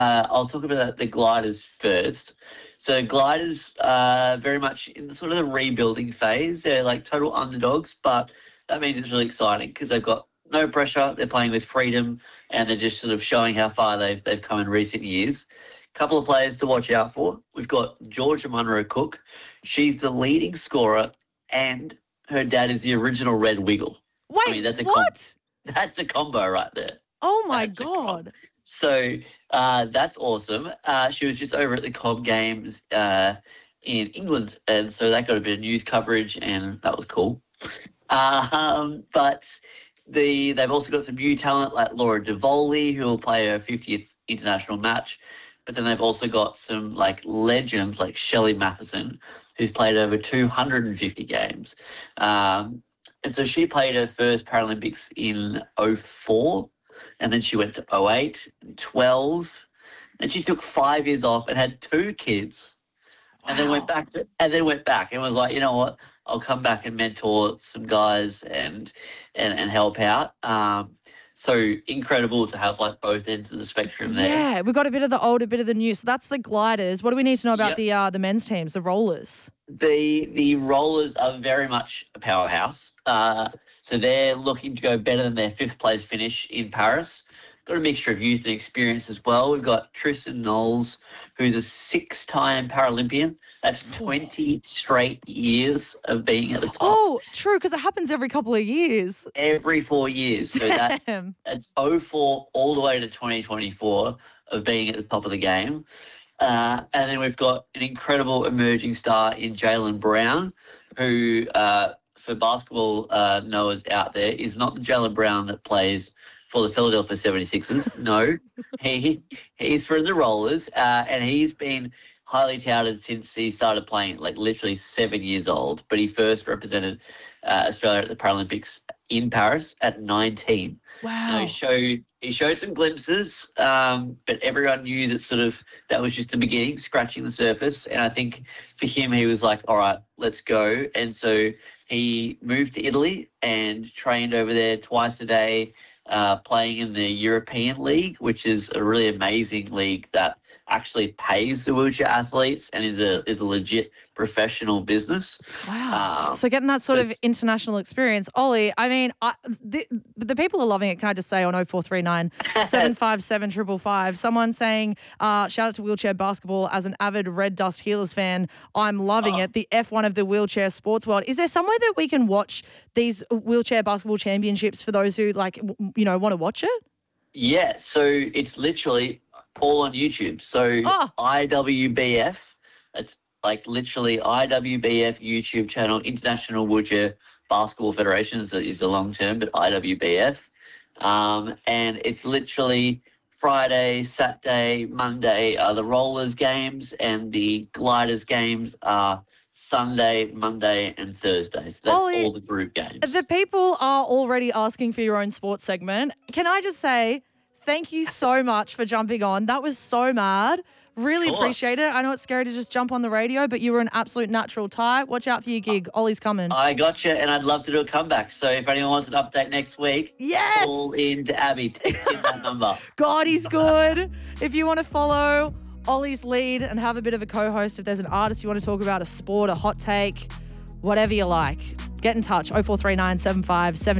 I'll talk about the gliders first. So gliders very much in sort of the rebuilding phase. They're like total underdogs, but that means it's really exciting because they've got no pressure. They're playing with freedom, and they're just sort of showing how far they've come in recent years. Couple of players to watch out for. We've got Georgia Munro Cook. She's the leading scorer, and her dad is the original Red Wiggle. Wait, what? That's a combo right there. Oh, my God. So that's awesome. She was just over at the Cobb Games in England, and so that got a bit of news coverage, and that was cool. But they've also got some new talent like Laura Devoli, who will play her 50th international match. But then they've also got some like legends like Shelley Matheson, who's played over 250 games. And so she played her first Paralympics in 2004, and then she went to 2008 and 2012. And she took 5 years off and had 2 kids. And then went back and was like, you know what? I'll come back and mentor some guys and help out. So incredible to have like both ends of the spectrum there. Yeah, we've got a bit of the old, a bit of the new. So that's the gliders. What do we need to know about the men's teams, the rollers? The rollers are very much a powerhouse. So they're looking to go better than their 5th place finish in Paris. Got a mixture of youth and experience as well. We've got Tristan Knowles, who's a 6-time Paralympian. That's 20 straight years of being at the top. Oh, true, because it happens every couple of years. Every 4 years. So that's 2004 all the way to 2024 of being at the top of the game. And then we've got an incredible emerging star in Jaylen Brown, who, for basketball knowers out there, is not the Jaylen Brown that plays for the Philadelphia 76ers. No, he's from the Rollers, and he's been highly touted since he started playing, like literally 7 years old. But he first represented Australia at the Paralympics in Paris at 19. Wow. He showed some glimpses, but everyone knew that that was just the beginning, scratching the surface. And I think for him, he was like, all right, let's go. And so he moved to Italy and trained over there twice a day, playing in the European League, which is a really amazing league that actually pays the wheelchair athletes and is a legit professional business. Wow. So getting that sort of international experience. Ollie, I mean, the people are loving it, can I just say, on 0439 757 555. Someone saying, shout out to Wheelchair Basketball. As an avid Red Dust Healers fan, I'm loving it. The F1 of the wheelchair sports world. Is there somewhere that we can watch these wheelchair basketball championships for those who, like, you know, want to watch it? Yeah, so it's literally all on YouTube. So IWBF, that's like literally IWBF YouTube channel, International Wheelchair Basketball Federation is the long term, but IWBF. And it's literally Friday, Saturday, Monday are the rollers games, and the gliders games are Sunday, Monday, and Thursday. So that's all the group games. The people are already asking for your own sports segment. Can I just say thank you so much for jumping on. That was so mad. Really appreciate it. I know it's scary to just jump on the radio, but you were an absolute natural tie. Watch out for your gig. Ollie's coming. I got you, and I'd love to do a comeback. So if anyone wants an update next week, call in to Abby. Text in that number. God, he's good. If you want to follow Ollie's lead and have a bit of a co-host, if there's an artist you want to talk about, a sport, a hot take, whatever you like, get in touch. 0439 75 70